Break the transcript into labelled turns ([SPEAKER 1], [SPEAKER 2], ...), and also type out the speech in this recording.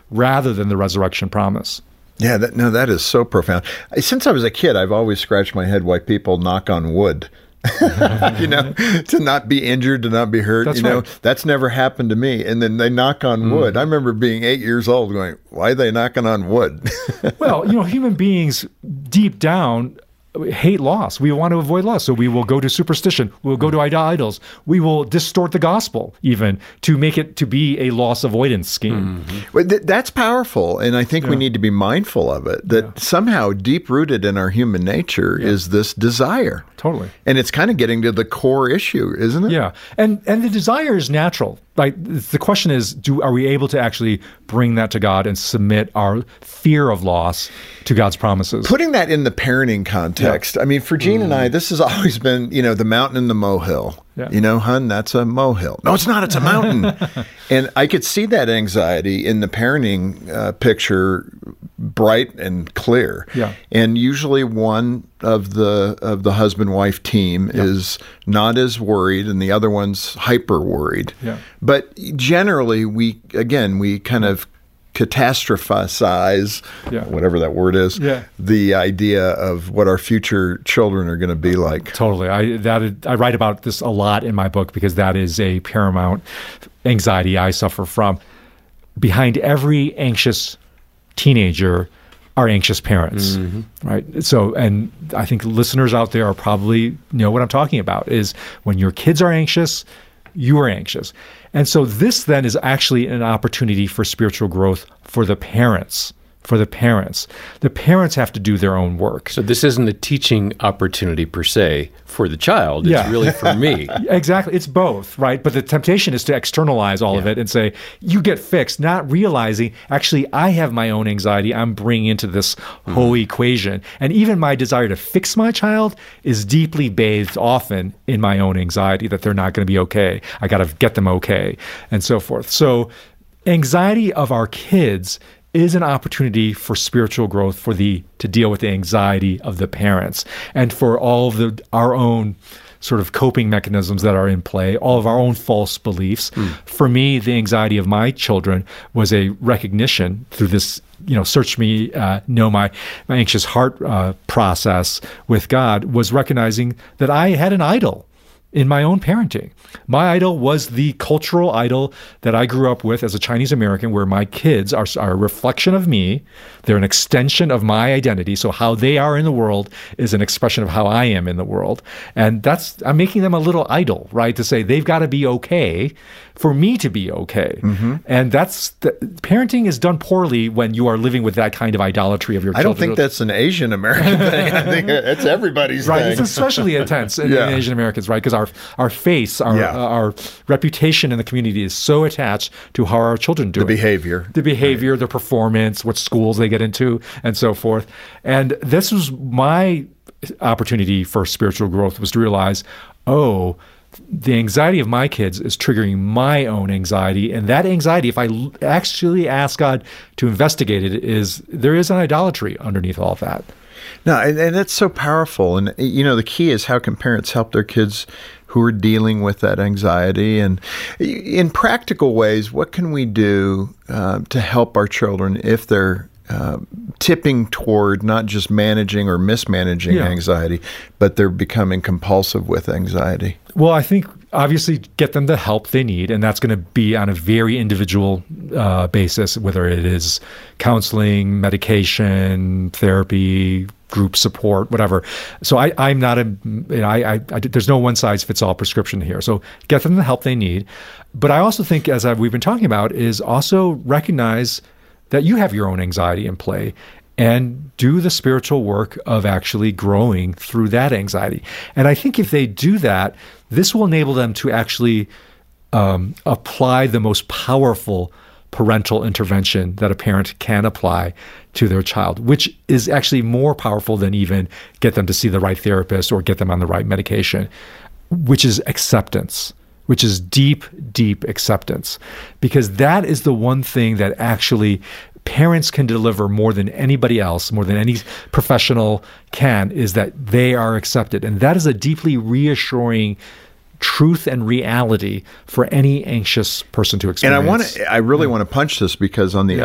[SPEAKER 1] rather than the resurrection promise.
[SPEAKER 2] Yeah, that is so profound. Since I was a kid, I've always scratched my head why people knock on wood. To not be injured, to not be hurt.
[SPEAKER 1] That's right.
[SPEAKER 2] That's never happened to me. And then they knock on wood. I remember being 8 years old going, why are they knocking on wood?
[SPEAKER 1] Well, human beings deep down hate loss. We want to avoid loss. So we will go to superstition. We'll go to idols. We will distort the gospel even to make it to be a loss avoidance scheme.
[SPEAKER 2] Well, that's powerful. And I think we need to be mindful of it, that somehow deep rooted in our human nature is this desire.
[SPEAKER 1] Totally.
[SPEAKER 2] And it's kind of getting to the core issue, isn't it?
[SPEAKER 1] Yeah. And the desire is natural. Like, the question is, are we able to actually bring that to God and submit our fear of loss to God's promises?
[SPEAKER 2] Putting that in the parenting context, I mean, for Jean and I, this has always been, the mountain and the molehill.
[SPEAKER 1] Yeah.
[SPEAKER 2] Hun, that's a molehill. No, it's not. It's a mountain. And I could see that anxiety in the parenting picture, bright and clear.
[SPEAKER 1] Yeah.
[SPEAKER 2] And usually one of the husband-wife team is not as worried, and the other one's hyper worried.
[SPEAKER 1] Yeah.
[SPEAKER 2] But generally, we kind of catastrophize, whatever that word is, the idea of what our future children are going to be like.
[SPEAKER 1] Totally. I write about this a lot in my book because that is a paramount anxiety I suffer from. Behind every anxious teenager are anxious parents, right? So, and I think listeners out there are probably know what I'm talking about, is when your kids are anxious, you are anxious. And so this then is actually an opportunity for spiritual growth for the parents. The parents have to do their own work.
[SPEAKER 3] So this isn't a teaching opportunity per se for the child. It's really for me.
[SPEAKER 1] Exactly. It's both, right? But the temptation is to externalize all of it and say, you get fixed, not realizing, actually, I have my own anxiety I'm bringing into this whole equation. And even my desire to fix my child is deeply bathed often in my own anxiety that they're not going to be okay. I got to get them okay, and so forth. So anxiety of our kids is an opportunity for spiritual growth, to deal with the anxiety of the parents, and for all of our own sort of coping mechanisms that are in play, all of our own false beliefs. For me, the anxiety of my children was a recognition through this, search me, know my anxious heart process with God, was recognizing that I had an idol in my own parenting. My idol was the cultural idol that I grew up with as a Chinese American, where my kids are a reflection of me. They're an extension of my identity. So how they are in the world is an expression of how I am in the world. And I'm making them a little idol, right? To say they've got to be okay for me to be okay. And parenting is done poorly when you are living with that kind of idolatry of your children.
[SPEAKER 2] I don't think that's an Asian American thing. I think it's everybody's
[SPEAKER 1] right.
[SPEAKER 2] thing.
[SPEAKER 1] It's especially intense in Asian Americans, right? Because our face, our reputation in the community is so attached to how our children do
[SPEAKER 2] the behavior,
[SPEAKER 1] their performance, what schools they get into, and so forth. And this was my opportunity for spiritual growth, was to realize, the anxiety of my kids is triggering my own anxiety. And that anxiety, if I actually ask God to investigate it, there is an idolatry underneath all of that.
[SPEAKER 2] No, and that's so powerful. And, the key is, how can parents help their kids who are dealing with that anxiety? And in practical ways, what can we do to help our children if they're tipping toward not just managing or mismanaging anxiety, but they're becoming compulsive with anxiety?
[SPEAKER 1] Well, I think obviously get them the help they need, and that's going to be on a very individual basis, whether it is counseling, medication, therapy, group support, whatever. So I'm not there's no one size fits all prescription here. So get them the help they need. But I also think, as we've been talking about, is also recognize that you have your own anxiety in play, and do the spiritual work of actually growing through that anxiety. And I think if they do that, this will enable them to actually apply the most powerful parental intervention that a parent can apply to their child, which is actually more powerful than even get them to see the right therapist or get them on the right medication, which is acceptance. Which is deep, deep acceptance. Because that is the one thing that actually parents can deliver more than anybody else, more than any professional can, is that they are accepted. And that is a deeply reassuring truth and reality for any anxious person to experience.
[SPEAKER 2] And I really want to punch this, because on the